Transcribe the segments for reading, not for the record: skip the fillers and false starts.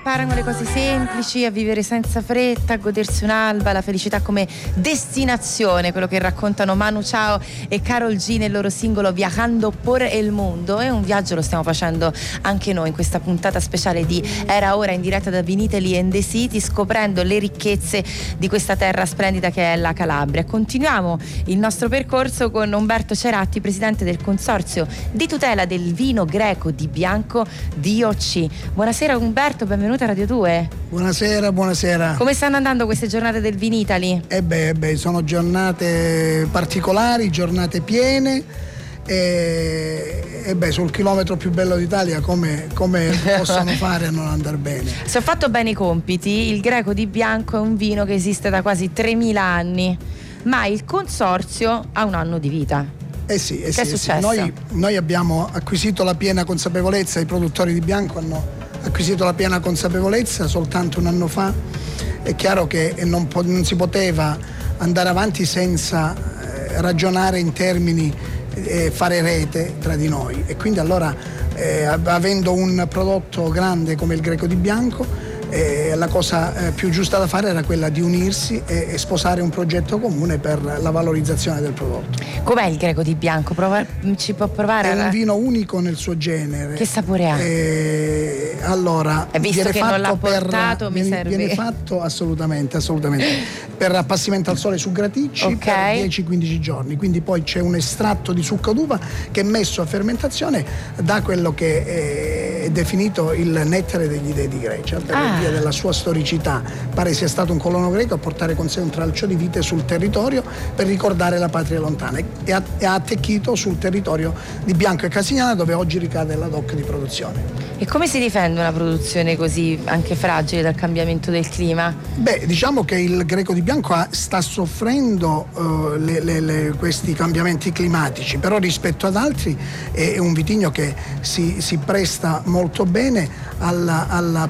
imparano le cose semplici, a vivere senza fretta, a godersi un'alba, la felicità come destinazione, quello che raccontano Manu Chao e Karol G nel loro singolo Viajando por el Mundo. E un viaggio lo stiamo facendo anche noi in questa puntata speciale di Era Ora, in diretta da Vinitaly and the City, scoprendo le ricchezze di questa terra splendida che è la Calabria. Continuiamo il nostro percorso con Umberto Ceratti, presidente del Consorzio di tutela del vino greco di Bianco DOC. Buonasera Umberto, benvenuto a Radio 2. Buonasera. Come stanno andando queste giornate del Vinitaly? Sono giornate particolari, giornate piene e sul chilometro più bello d'Italia come possono fare a non andare bene? Se ho fatto bene i compiti, il greco di Bianco è un vino che esiste da quasi 3.000 anni, ma il Consorzio ha un anno di vita. Che è successo? Sì. Noi abbiamo acquisito la piena consapevolezza, i produttori di Bianco hanno acquisito la piena consapevolezza soltanto un anno fa. È chiaro che non si poteva andare avanti senza ragionare in termini fare rete tra di noi, e quindi allora avendo un prodotto grande come il greco di Bianco, la cosa più giusta da fare era quella di unirsi e sposare un progetto comune per la valorizzazione del prodotto. Com'è il greco di Bianco? Ci può provare? È un vino unico nel suo genere. Che sapore ha? Allora, visto che non l'ha portato, mi serve. Viene fatto assolutamente per appassimento al sole su graticci, per 10-15 giorni. Quindi poi c'è un estratto di succo d'uva che, messo a fermentazione, dà quello che è definito il nettare degli dei di Grecia, per via della sua storicità. Pare sia stato un colono greco a portare con sé un tralcio di vite sul territorio per ricordare la patria lontana, e ha attecchito sul territorio di Bianco e Casignana, dove oggi ricade la DOC di produzione. E come si difende una produzione così anche fragile dal cambiamento del clima? Diciamo che il greco di Bianco sta soffrendo questi cambiamenti climatici, però rispetto ad altri è un vitigno che si presta molto bene a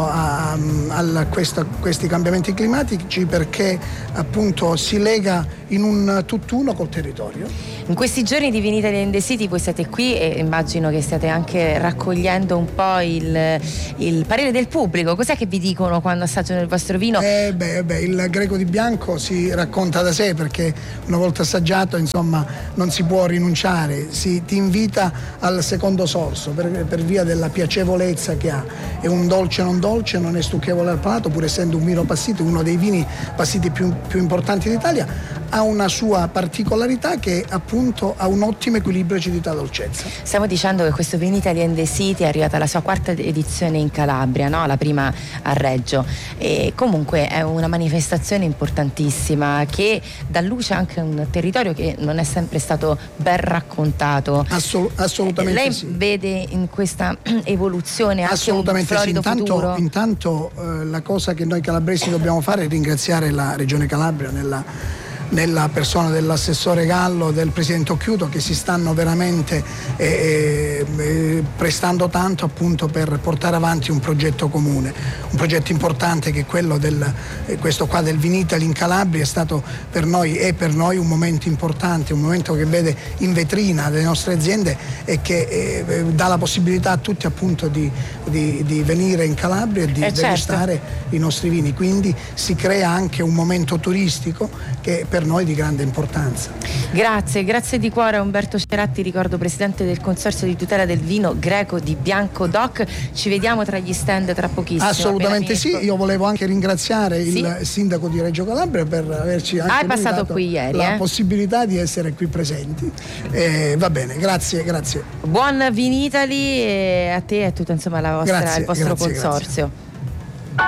questi cambiamenti climatici, perché appunto si lega in un tutt'uno col territorio. In questi giorni di Vinitaly and the City voi siete qui e immagino che stiate anche raccogliendo un po' il parere del pubblico. Cos'è che vi dicono quando assaggiano il vostro vino? Il greco di Bianco si racconta da sé, perché una volta assaggiato, insomma, non si può rinunciare, ti invita al secondo sorso per via della piacevolezza che ha. È un dolce non dolce, non è stucchevole al palato, pur essendo un vino passito, uno dei vini passiti più importanti d'Italia. Ha una sua particolarità, che appunto ha un ottimo equilibrio acidità-dolcezza. Stiamo dicendo che questo Vinitaly and the City è arrivata alla sua quarta edizione in Calabria, no? La prima a Reggio, e comunque è una manifestazione importantissima che dà luce anche a un territorio che non è sempre stato ben raccontato. Assolutamente. Lei sì. Vede in questa evoluzione anche un florido futuro? Intanto la cosa che noi calabresi dobbiamo fare è ringraziare la Regione Calabria nella persona dell'assessore Gallo, del presidente Occhiuto, che si stanno veramente prestando tanto appunto per portare avanti un progetto comune, un progetto importante, che è quello questo qua del Vinitaly in Calabria. È stato per noi un momento importante, un momento che vede in vetrina le nostre aziende e che dà la possibilità a tutti appunto di venire in Calabria e di degustare i nostri vini. Quindi si crea anche un momento turistico che per noi di grande importanza. Grazie di cuore a Umberto Ceratti, ricordo presidente del Consorzio di tutela del vino greco di Bianco DOC. Ci vediamo tra gli stand tra pochissimo. Assolutamente sì, io volevo anche ringraziare il sindaco di Reggio Calabria per averci anche passato qui ieri, la possibilità di essere qui presenti. Va bene, grazie. Buon Vinitaly a te e a tutta, insomma, il vostro Consorzio.